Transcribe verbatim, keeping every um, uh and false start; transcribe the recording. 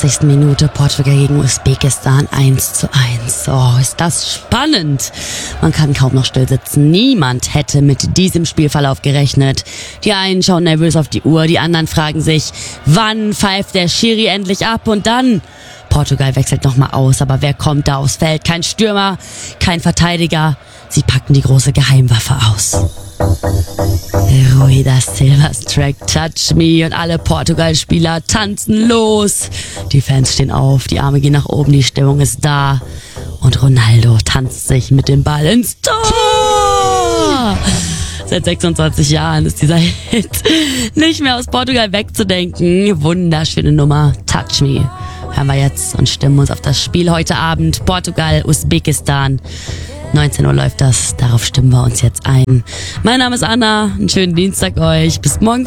sechsundachtzigsten Minute Portugal gegen Usbekistan eins zu eins. Oh, ist das spannend. Man kann kaum noch still sitzen. Niemand hätte mit diesem Spielverlauf gerechnet. Die einen schauen nervös auf die Uhr, die anderen fragen sich, wann pfeift der Schiri endlich ab? Und dann... Portugal wechselt nochmal aus, aber wer kommt da aufs Feld? Kein Stürmer, kein Verteidiger. Sie packen die große Geheimwaffe aus. Rui da Silvas Track Touch Me und alle Portugal-Spieler tanzen los. Die Fans stehen auf, die Arme gehen nach oben, die Stimmung ist da. Und Ronaldo tanzt sich mit dem Ball ins Tor! Seit sechsundzwanzig Jahren ist dieser Hit nicht mehr aus Portugal wegzudenken. Wunderschöne Nummer, Touch Me. Hören wir jetzt und stimmen uns auf das Spiel heute Abend. Portugal, Usbekistan. neunzehn Uhr läuft das. Darauf stimmen wir uns jetzt ein. Mein Name ist Anna. Einen schönen Dienstag euch. Bis morgen.